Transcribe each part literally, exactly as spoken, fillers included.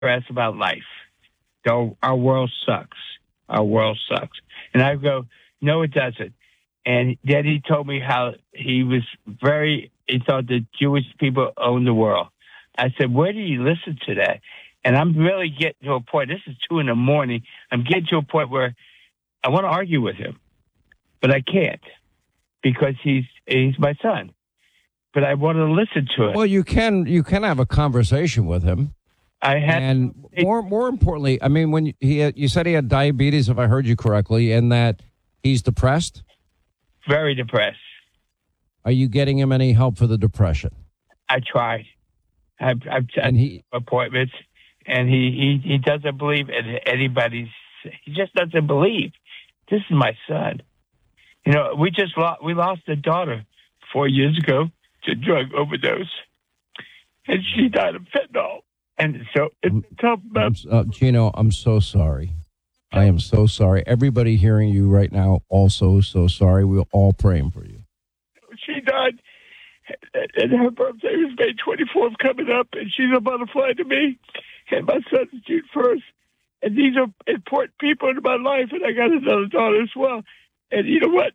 depressed about life. So our world sucks. Our world sucks. And I go, no, it doesn't. And then he told me how he was very, he thought the Jewish people own the world. I said, where do you listen to that? And I'm really getting to a point, this is two in the morning, I'm getting to a point where I want to argue with him, but I can't because he's he's my son. But I want to listen to it. Well, you can you can have a conversation with him. I had, and more more importantly, I mean, when he had, you said he had diabetes, if I heard you correctly, and that he's depressed. Very depressed. Are you getting him any help for the depression? I tried. I've, I've and he appointments, and he, he, he doesn't believe in anybody's. He just doesn't believe. This is my son. You know, we just lost. We lost a daughter four years ago to drug overdose, and she died of fentanyl. And so it's tough. I'm, uh, Gino, I'm so sorry. I am so sorry. Everybody hearing you right now, also so sorry. We're all praying for you. She died, and her birthday was May twenty-fourth coming up, and she's a butterfly to me. And my son is June first. And these are important people in my life, and I got another daughter as well. And you know what?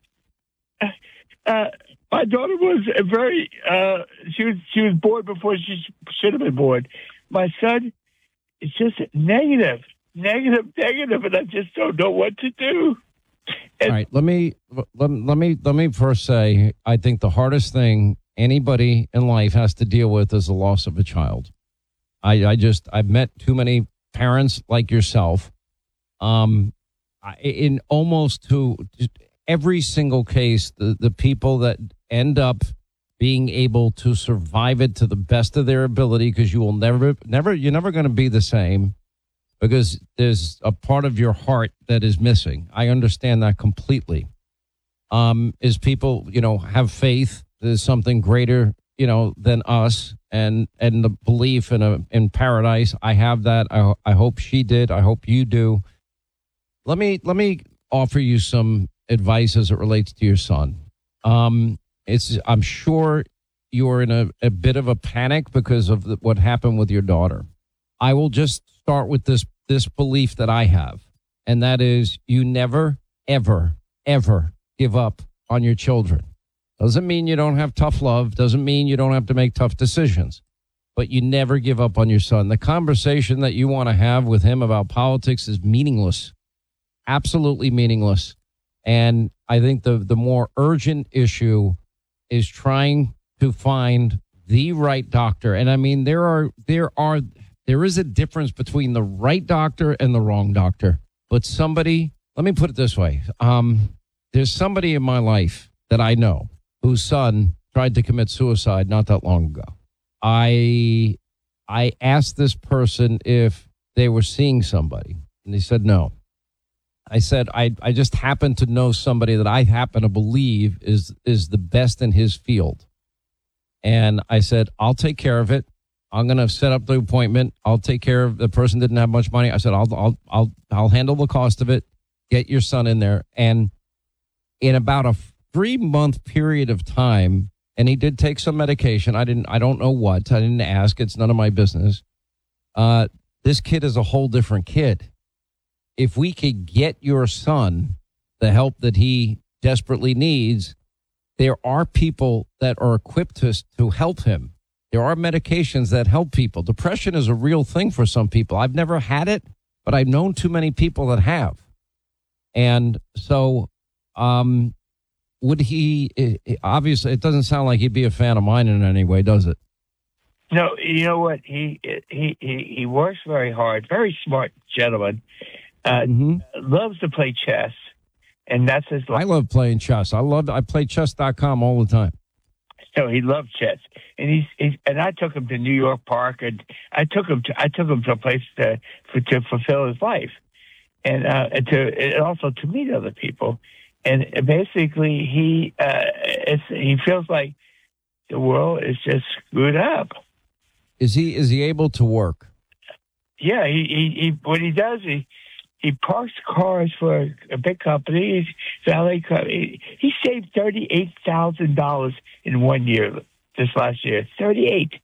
Uh, my daughter was a very, uh, she was she was born before she should have been born. My son is just negative, negative, negative, and I just don't know what to do. And all right, let me let, let me let me first say, I think the hardest thing anybody in life has to deal with is the loss of a child. I, I just I've met too many parents like yourself, um, in almost to every single case, the the people that end up being able to survive it to the best of their ability, because you will never, never, you're never going to be the same, because there's a part of your heart that is missing. I understand that completely. Um, is people, you know, have faith there's something greater, you know, than us, and and the belief in a in paradise. I have that. I I hope she did. I hope you do. Let me let me offer you some advice as it relates to your son. Um, it's I'm sure you're in a, a bit of a panic because of the, what happened with your daughter. I will just start with this this belief that I have, and that is you never, ever, ever give up on your children. Doesn't mean you don't have tough love. Doesn't mean you don't have to make tough decisions. But you never give up on your son. The conversation that you want to have with him about politics is meaningless. Absolutely meaningless. And I think the, the more urgent issue is trying to find the right doctor. And I mean, there are there are there is a difference between the right doctor and the wrong doctor. But somebody, let me put it this way. Um, there's somebody in my life that I know whose son tried to commit suicide not that long ago. I I asked this person if they were seeing somebody, and they said no. I said, I, I just happen to know somebody that I happen to believe is is the best in his field. And I said, I'll take care of it. I'm going to set up the appointment. I'll take care of the person didn't have much money. I said, I'll I'll I'll I'll handle the cost of it. Get your son in there. And in about a three month period of time, and he did take some medication. I didn't I don't know what. I didn't ask. It's none of my business. Uh, this kid is a whole different kid. If we could get your son the help that he desperately needs, there are people that are equipped to, to help him. There are medications that help people. Depression is a real thing for some people. I've never had it, but I've known too many people that have. And so um, would he, obviously, it doesn't sound like he'd be a fan of mine in any way, does it? No, you know what? He he he, he works very hard, very smart gentleman. Uh, mm-hmm. Loves to play chess, and that's his life. I love playing chess. I love. I play chess dot com all the time. So he loves chess, and he's, he's and I took him to New York Park, and I took him to I took him to a place to for, to fulfill his life, and, uh, and to and also to meet other people, and basically he uh, it's, he feels like the world is just screwed up. Is he is he able to work? Yeah, he he, he what he does he. He parks cars for a big company. He's valet company. He saved thirty-eight thousand dollars in one year, this last year. thirty-eight.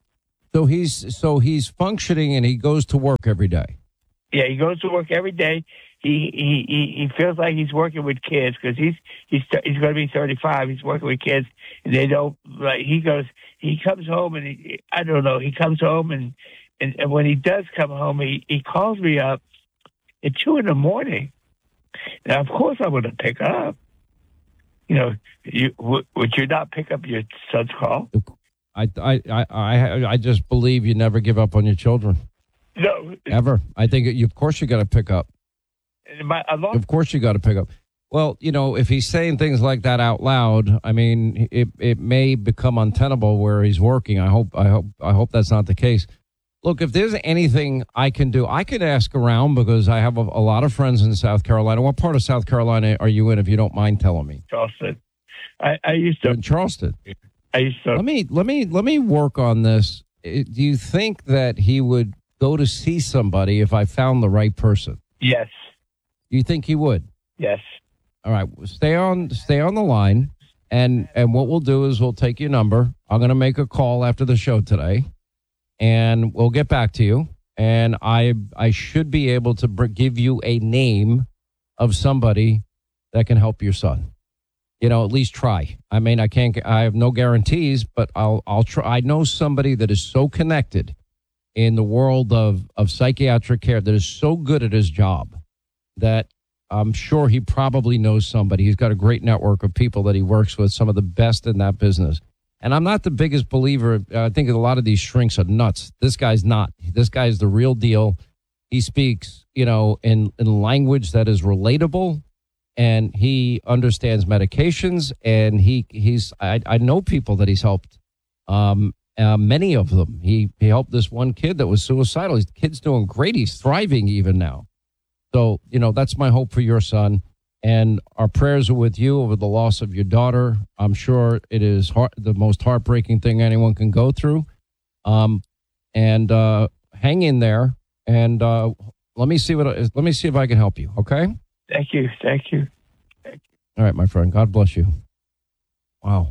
So he's so he's functioning and he goes to work every day. Yeah, he goes to work every day. He he he, he feels like he's working with kids because he's he's he's going to be thirty-five. He's working with kids, and they don't like. He goes. He comes home and he, I don't know. He comes home and, and and when he does come home, he he calls me up at two in the morning. Now, of course, I'm going to pick up. You know, you w- would you not pick up your son's call? I, I, I, I, I just believe you never give up on your children. No. Ever. I think, you, of course, you got to pick up. My, long- of course, you got to pick up. Well, you know, if he's saying things like that out loud, I mean, it it may become untenable where he's working. I hope, I hope, I hope that's not the case. Look, if there's anything I can do, I could ask around because I have a, a lot of friends in South Carolina. What part of South Carolina are you in, if you don't mind telling me? Charleston. I, I used to You're in Charleston. I used to. Let me let me let me work on this. Do you think that he would go to see somebody if I found the right person? Yes. You think he would? Yes. All right. Stay on stay on the line, and and what we'll do is we'll take your number. I'm going to make a call after the show today, and we'll get back to you. And I I should be able to br- give you a name of somebody that can help your son. You know, at least try. I mean, I can't. I have no guarantees, but I'll I'll try. I know somebody that is so connected in the world of of psychiatric care, that is so good at his job, that I'm sure he probably knows somebody. He's got a great network of people that he works with, some of the best in that business. And I'm not the biggest believer. I think a lot of these shrinks are nuts. This guy's not. This guy is the real deal. He speaks, you know, in, in language that is relatable, and he understands medications. And he he's I, I know people that he's helped, um, uh, many of them. He he helped this one kid that was suicidal. His kid's doing great. He's thriving even now. So, you know, that's my hope for your son. And our prayers are with you over the loss of your daughter. I'm sure it is heart, the most heartbreaking thing anyone can go through. Um, and uh, hang in there. And uh, let me see what let me see if I can help you. Okay. Thank you. Thank you. Thank you. All right, my friend. God bless you. Wow. All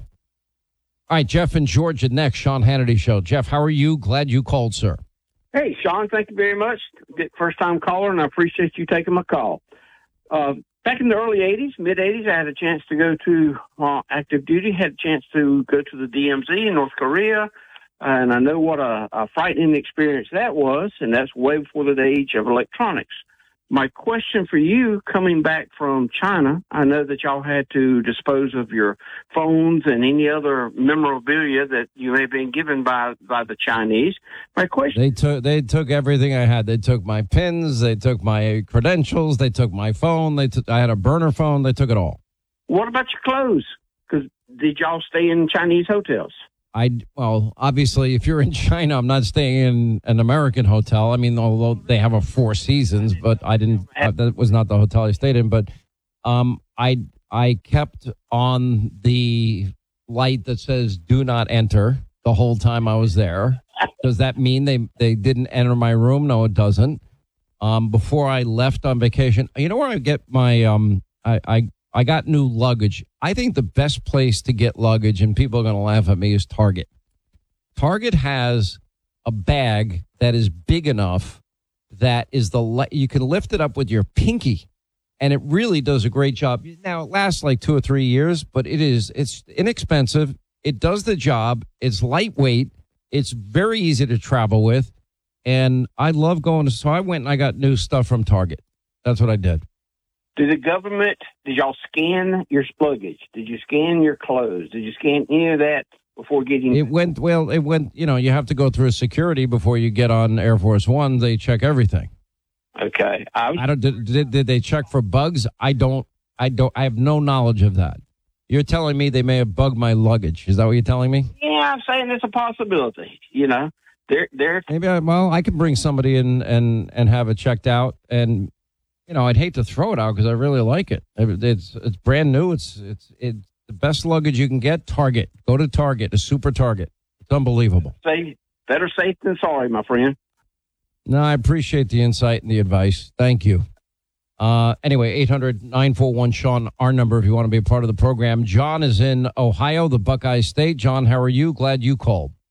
right, Jeff in Georgia next. Sean Hannity Show. Jeff, how are you? Glad you called, sir. Hey, Sean. Thank you very much. First time caller, and I appreciate you taking my call. Uh, Back in the early eighties, mid-eighties, I had a chance to go to uh, active duty, had a chance to go to the D M Z in North Korea, and I know what a, a frightening experience that was, and that's way before the age of electronics. My question for you, coming back from China, I know that y'all had to dispose of your phones and any other memorabilia that you may have been given by, by the Chinese. My question... They took they took everything I had. They took my pins. They took my credentials. They took my phone. They took, I had a burner phone. They took it all. What about your clothes? Because did y'all stay in Chinese hotels? I well, obviously, if you're in China, I'm not staying in an American hotel. I mean, although they have a Four Seasons, but I didn't. Uh, that was not the hotel I stayed in. But um, I I kept on the light that says "Do not enter" the whole time I was there. Does that mean they they didn't enter my room? No, it doesn't. Um, before I left on vacation, you know where I get my um, I I. I got new luggage. I think the best place to get luggage, and people are going to laugh at me, is Target. Target has a bag that is big enough that is the you can lift it up with your pinky, and it really does a great job. Now, it lasts like two or three years, but it is it's inexpensive. It does the job. It's lightweight. It's very easy to travel with, and I love going to. So I went and I got new stuff from Target. That's what I did. Did the government, did y'all scan your luggage? Did you scan your clothes? Did you scan any of that before getting? It went, well, it went, you know, you have to go through security before you get on Air Force One. They check everything. Okay. I, was, I don't, did, did, did they check for bugs? I don't, I don't, I have no knowledge of that. You're telling me they may have bugged my luggage. Is that what you're telling me? Yeah, I'm saying it's a possibility, you know. They're, they're, Maybe, I, well, I can bring somebody in and, and have it checked out, and you know, I'd hate to throw it out because I really like it. It's it's brand new. It's it's it's the best luggage you can get. Target. Go to Target. A super Target. It's unbelievable. Safe, better safe than sorry, my friend. No, I appreciate the insight and the advice. Thank you. Uh, anyway, eight hundred nine four one Sean, our number if you want to be a part of the program. John is in Ohio, the Buckeye State. John, how are you? Glad you called.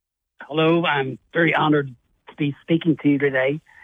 Hello, I'm very honored to be speaking to you today.